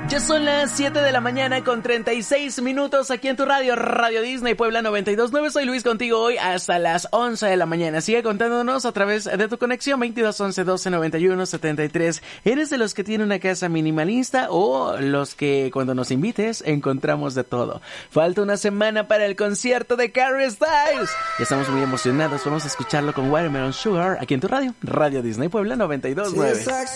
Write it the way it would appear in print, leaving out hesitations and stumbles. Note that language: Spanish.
Ya son las 7 de la mañana con 36 minutos aquí en tu radio, Radio Disney Puebla 92.9. Soy Luis contigo hoy hasta las 11 de la mañana. Sigue contándonos a través de tu conexión 22 11 12 91 73. ¿Eres de los que tiene una casa minimalista o los que cuando nos invites encontramos de todo? Falta una semana para el concierto de Harry Styles. Ya estamos muy emocionados. Vamos a escucharlo con Watermelon Sugar aquí en tu radio, Radio Disney Puebla 92.9.